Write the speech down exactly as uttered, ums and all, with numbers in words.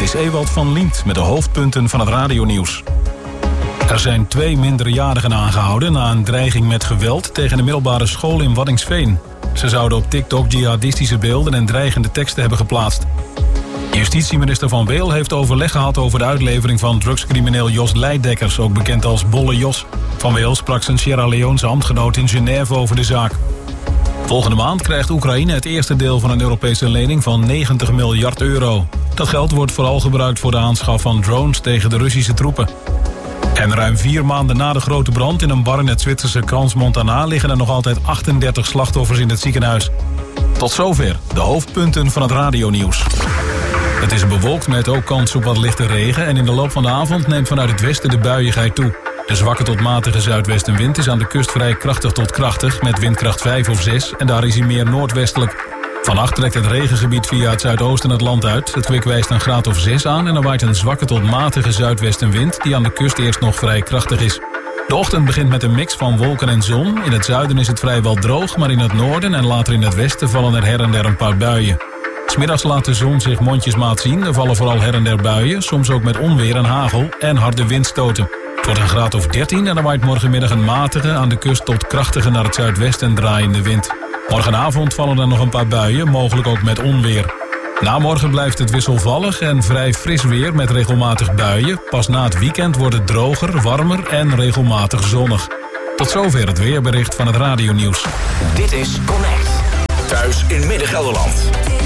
is Ewald van Liemt met de hoofdpunten van het radionieuws. Er zijn twee minderjarigen aangehouden na een dreiging met geweld tegen de middelbare school in Waddinxveen. Ze zouden op TikTok jihadistische beelden en dreigende teksten hebben geplaatst. Justitieminister Van Weel heeft overleg gehad over de uitlevering van drugscrimineel Jos Leidekkers, ook bekend als Bolle Jos. Van Weel sprak zijn Sierra Leonese ambtgenoot in Genève over de zaak. Volgende maand krijgt Oekraïne het eerste deel van een Europese lening van negentig miljard euro. Dat geld wordt vooral gebruikt voor de aanschaf van drones tegen de Russische troepen. En ruim vier maanden na de grote brand in een bar in het Zwitserse Crans-Montana liggen er nog altijd achtendertig slachtoffers in het ziekenhuis. Tot zover de hoofdpunten van het radionieuws. Het is bewolkt met ook kans op wat lichte regen en in de loop van de avond neemt vanuit het westen de buiigheid toe. De zwakke tot matige zuidwestenwind is aan de kust vrij krachtig tot krachtig met windkracht vijf of zes en daar is hij meer noordwestelijk. Vannacht trekt het regengebied via het zuidoosten het land uit. Het kwik wijst een graad of zes aan en er waait een zwakke tot matige zuidwestenwind die aan de kust eerst nog vrij krachtig is. De ochtend begint met een mix van wolken en zon. In het zuiden is het vrijwel droog, maar in het noorden en later in het westen vallen er her en der een paar buien. 'S Middags laat de zon zich mondjesmaat zien. Er vallen vooral her en der buien, soms ook met onweer en hagel en harde windstoten. Het wordt een graad of dertien en er waait morgenmiddag een matige, aan de kust tot krachtige naar het zuidwesten draaiende wind. Morgenavond vallen er nog een paar buien, mogelijk ook met onweer. Na morgen blijft het wisselvallig en vrij fris weer met regelmatig buien. Pas na het weekend wordt het droger, warmer en regelmatig zonnig. Tot zover het weerbericht van het radionieuws. Dit is Connect. Thuis in Midden-Gelderland.